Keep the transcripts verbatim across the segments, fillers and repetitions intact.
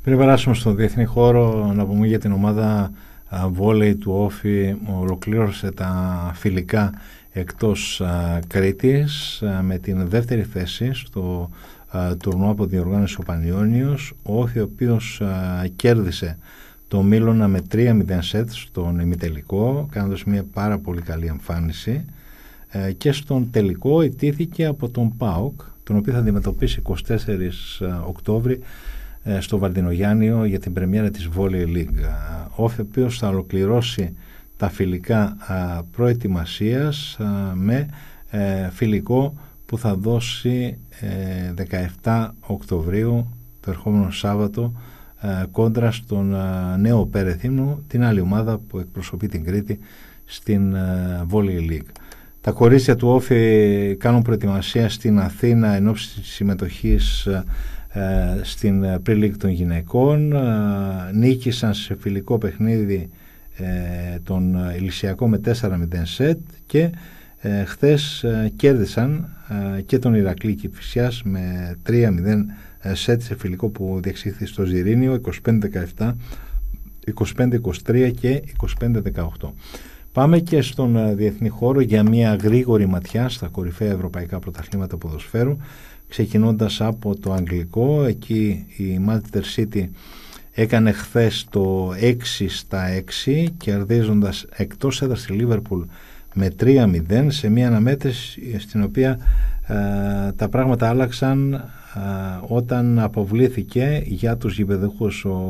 Πριν περάσουμε στον διεθνή χώρο, να πούμε για την ομάδα βόλεϊ του Όφη. Ολοκλήρωσε τα φιλικά εκτός α, Κρήτης α, με την δεύτερη θέση στο α, τουρνουά που διοργάνωσε ο Πανιώνιος. Ο Όφη, ο οποίος α, κέρδισε το Μίλωνα με τρία μηδέν σετ στον ημιτελικό, κάνοντας μια πάρα πολύ καλή εμφάνιση, ε, και στον τελικό ιτήθηκε από τον ΠΑΟΚ, τον οποίο θα αντιμετωπίσει εικοστή τέταρτη Οκτώβρη ε, στο Βαρδινογιάννιο για την πρεμιέρα της Volley League. Ο Όφη, ο οποίος θα ολοκληρώσει τα φιλικά α, προετοιμασίας α, με ε, φιλικό που θα δώσει ε, δεκαεφτά Οκτωβρίου, το ερχόμενο Σάββατο, ε, κόντρα στον ε, Νέο Πέρεθυμνο, την άλλη ομάδα που εκπροσωπεί την Κρήτη στην ε, Volley League. Τα κορίτσια του Όφη κάνουν προετοιμασία στην Αθήνα εν ώψη της συμμετοχής ε, στην Pre-League των γυναικών. Ε, νίκησαν σε φιλικό παιχνίδι ε, τον Ηλυσιακό με τέσσερα μηδέν σετ και ε, χθες ε, κέρδισαν ε, και τον Ηρακλή Κηφισιάς με τρία μηδέν σετ σε φιλικό που διεξήχθη στο Ζιρήνιο, είκοσι πέντε δεκαεπτά, είκοσι πέντε είκοσι τρία και είκοσι πέντε δεκαοκτώ. Πάμε και στον uh, διεθνή χώρο για μια γρήγορη ματιά στα κορυφαία ευρωπαϊκά πρωταθλήματα ποδοσφαίρου, ξεκινώντας από το αγγλικό. Εκεί η Manchester City έκανε χθες το έξι στα έξι, κερδίζοντας εκτός έδρας τη Liverpool με τρία μηδέν, σε μια αναμέτρηση στην οποία uh, τα πράγματα άλλαξαν uh, όταν αποβλήθηκε για τους γηπεδούχους ο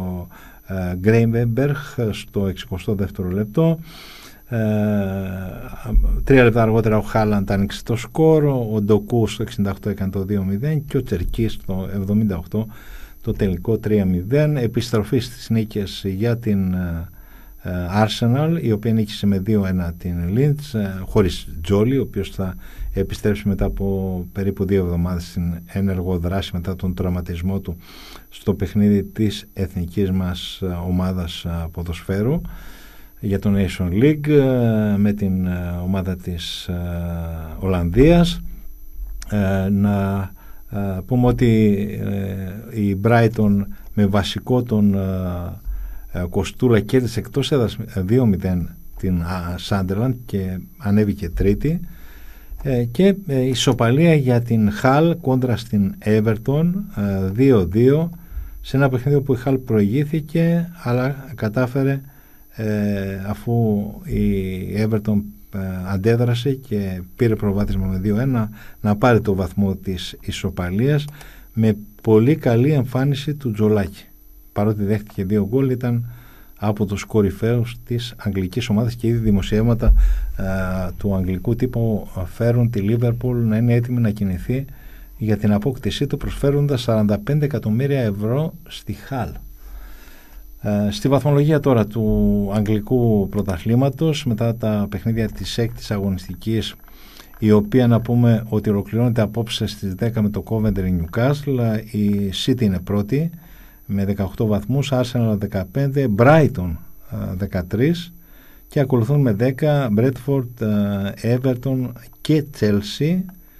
Γκρέιμπεργκ στο εξηκοστό δεύτερο λεπτό. Ε, τρία λεπτά αργότερα ο Χάλαντ άνοιξε το σκορ, ο Ντοκού στο εξήντα οκτώ έκανε το δύο μηδέν και ο Τσερκί στο εβδομήντα οκτώ το τελικό τρία μηδέν. Επιστροφή στις νίκες για την ε, Arsenal, η οποία νίκησε με δύο ένα την Leeds, ε, χωρίς Τζόλι, ο οποίος θα επιστρέψει μετά από περίπου δύο εβδομάδες στην ένεργο δράση μετά τον τραυματισμό του στο παιχνίδι της εθνικής μας ομάδας ποδοσφαίρου για το Nation League με την ομάδα της Ολλανδίας. Να πούμε ότι η Brighton με βασικό τον Κοστούλα κέρδισε εκτός έδρας δύο μηδέν την Sunderland και ανέβηκε τρίτη, και ισοπαλία για την Hull κόντρα στην Everton δύο δύο, σε ένα παιχνίδι που η Hull προηγήθηκε αλλά κατάφερε ε, αφού η Everton ε, αντέδρασε και πήρε προβάδισμα με δύο ένα να πάρει το βαθμό της ισοπαλίας με πολύ καλή εμφάνιση του Τζολάκη. Παρότι δέχτηκε δύο γκολ, ήταν από τους κορυφαίους της αγγλικής ομάδας και ήδη δημοσιεύματα ε, του αγγλικού τύπου φέρουν τη Liverpool να είναι έτοιμη να κινηθεί για την απόκτησή του, προσφέροντας σαράντα πέντε εκατομμύρια ευρώ στη Hull. Ε, στη βαθμολογία τώρα του αγγλικού πρωταθλήματος, μετά τα παιχνίδια της έκτης αγωνιστικής, η οποία να πούμε ότι ολοκληρώνεται απόψε στις δέκα με το Coventry Newcastle, η City είναι πρώτη με δεκαοκτώ βαθμούς, Arsenal δεκαπέντε, Brighton δεκατρία και ακολουθούν με δέκα Bradford, Everton και Chelsea.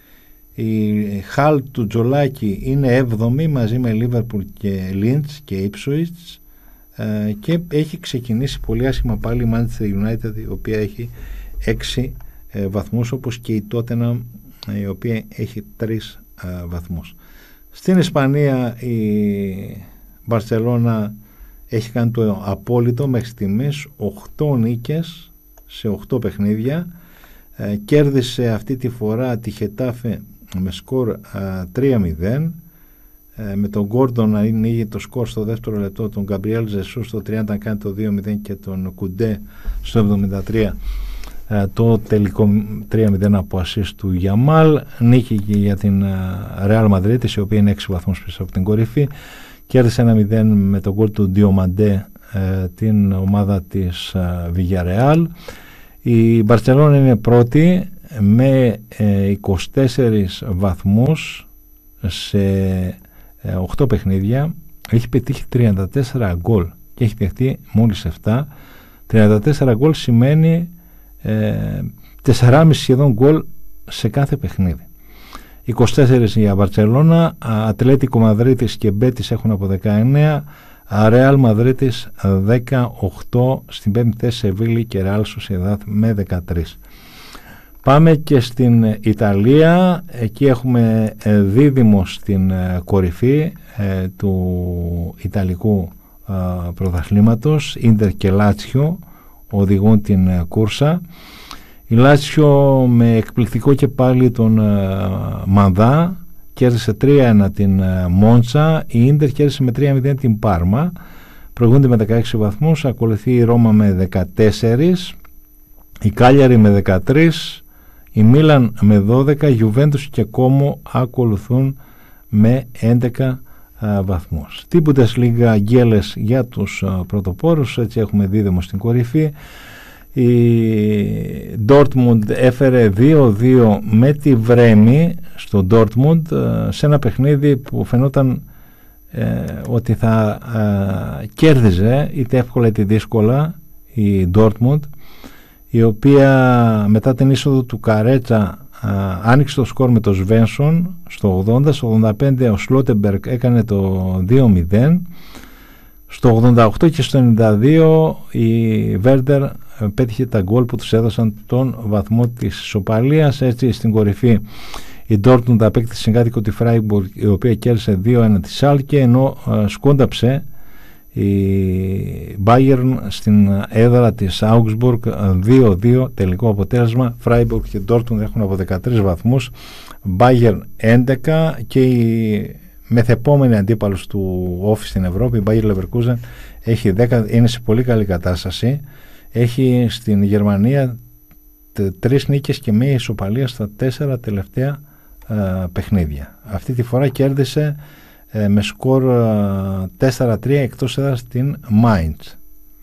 Η Hull του Τζολάκη είναι έβδομη μαζί με Liverpool και Leeds και Ipswich, και έχει ξεκινήσει πολύ άσχημα πάλι η Manchester United, η οποία έχει έξι βαθμούς, όπως και η Tottenham, η οποία έχει τρεις βαθμούς. Στην Ισπανία η Μπαρσελόνα έχει κάνει το απόλυτο μέχρι στιγμής, οκτώ νίκες σε οκτώ παιχνίδια, ε, κέρδισε αυτή τη φορά τη Χετάφε με σκορ ε, τρία μηδέν, ε, με τον Γκόρντον να ανοίγει το σκορ στο δεύτερο λεπτό, τον Γκαμπριέλ Ζεσού στο τριάντα να κάνει το δύο μηδέν και τον Κουντέ στο εβδομήντα τρία ε, το τελικό τρία μηδέν από ασίστ του Γιαμάλ. Νίκη και για την Ρεάλ Μαδρίτης, η οποία είναι έξι βαθμούς πίσω από την κορυφή. Κέρδισε ένα μηδέν με τον γκολ του Διομαντέ ε, την ομάδα της ε, Villarreal. Η Μπαρσελόνα είναι πρώτη με ε, είκοσι τέσσερις βαθμούς σε ε, οκτώ παιχνίδια. Έχει πετύχει τριάντα τέσσερα γκολ και έχει δεχτεί μόλις επτά. τριάντα τέσσερα γκολ σημαίνει ε, τέσσερα κόμμα πέντε σχεδόν γκολ σε κάθε παιχνίδι. είκοσι τέσσερα για Μπαρτσελώνα, Ατλέτικο Μαδρίτης και Μπέτις έχουν από δεκαεννέα, Ρεάλ Μαδρίτης δεκαοκτώ, στην πέμπτη θέση Σεβίλη και Ρεάλ Σοσιεδάδ με δεκατρία. Πάμε και στην Ιταλία, εκεί έχουμε δίδυμο στην κορυφή ε, του Ιταλικού ε, πρωταθλήματος, Ίντερ και Λάτσιο οδηγούν την ε, κούρσα. Η Λάτσιο με εκπληκτικό και πάλι τον ε, Μανδά κέρδισε τρία ένα την ε, Μόντσα, η Ίντερ κέρδισε με τρία μηδέν την Πάρμα, προηγούνται με δεκαέξι βαθμούς, ακολουθεί η Ρώμα με δεκατέσσερα, η Κάλιαρη με δεκατρία, η Μίλαν με δώδεκα, η Γιουβέντους και Κόμο ακολουθούν με έντεκα α, βαθμούς. Την Bundesliga γκέλες για τους α, πρωτοπόρους, έτσι έχουμε δίδυμο στην κορυφή. Η Dortmund έφερε δύο δύο με τη Βρέμη στο Dortmund, α, σε ένα παιχνίδι που φαινόταν ε, ότι θα α, κέρδιζε είτε εύκολα είτε δύσκολα η Dortmund, η οποία μετά την είσοδο του Καρέτσα α, άνοιξε το σκορ με το Σβένσον στο ογδόντα, στο ογδόντα πέντε ο Σλότεμπεργκ έκανε το δύο μηδέν, στο ογδόντα οκτώ και στο ενενήντα δύο η Βέρντερ πέτυχε τα γκολ που τους έδωσαν τον βαθμό της ισοπαλίας. Έτσι στην κορυφή η Dortmund απέκτησε συγκάτοικο τη Φράιμπουργκ, η οποία κέρδισε δύο ένα τη Σάλκε, ενώ α, σκόνταψε η Bayern στην έδρα της Augsburg δύο δύο τελικό αποτέλεσμα. Freiburg και Dortmund έχουν από δεκατρείς βαθμούς, Bayern έντεκα και η μεθεπόμενη αντίπαλος του Όφη στην Ευρώπη, η Bayer Leverkusen, έχει δέκα, είναι σε πολύ καλή κατάσταση, έχει στην Γερμανία τρεις νίκες και μία ισοπαλία στα τέσσερα τελευταία α, παιχνίδια. Αυτή τη φορά κέρδισε με σκορ τέσσερα τρία εκτός έδρας στην Mainz.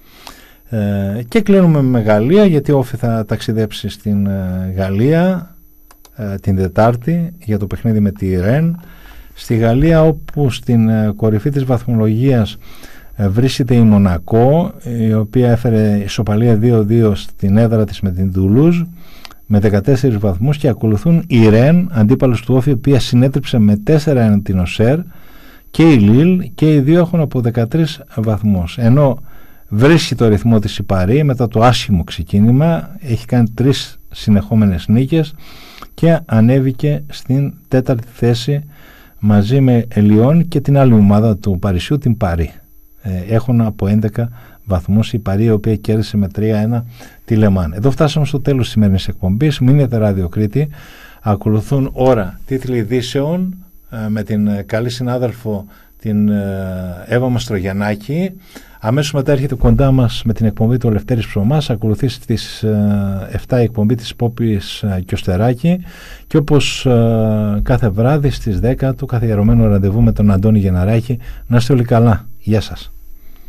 Ε, και κλείνουμε με Γαλλία, γιατί Όφη θα ταξιδέψει στην ε, Γαλλία ε, την Τετάρτη για το παιχνίδι με τη Ρεν. Στη Γαλλία, όπου στην ε, κορυφή της βαθμολογίας ε, βρίσκεται η Μονακό, η οποία έφερε ισοπαλία δύο δύο στην έδρα της με την Τουλούζ με δεκατέσσερις βαθμούς, και ακολουθούν η Ρεν, αντίπαλος του Όφη, η οποία συνέτριψε με τέσσερα ένα την Οσέρ, και η Λίλ, και οι δύο έχουν από δεκατρείς βαθμούς, ενώ βρίσκει το ρυθμό της η Παρί μετά το άσχημο ξεκίνημα, έχει κάνει τρεις συνεχόμενες νίκες και ανέβηκε στην τέταρτη θέση μαζί με Λιόν και την άλλη ομάδα του Παρισιού, την Παρί. Ε, έχουν από έντεκα βαθμούς η Παρί, η οποία κέρδισε με τρία ένα τη Λεμάν. Εδώ φτάσαμε στο τέλος της σημερινής εκπομπής. Μείνετε Ράδιο Κρήτη, ακολουθούν ώρα τίτλοι ειδήσεων με την καλή συνάδελφο την Εύα Μαστρογιαννάκη. Αμέσως μετά έρχεται κοντά μας με την εκπομπή του Λευτέρης Ψωμάς, ακολουθεί στις εφτά η εκπομπή της Πόπης Κιωστεράκη, και όπως κάθε βράδυ στις δέκα το καθιερωμένο ραντεβού με τον Αντώνη Γεναράκη. Να είστε όλοι καλά. Γεια σας.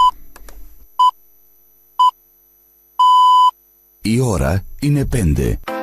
Η ώρα είναι πέντε.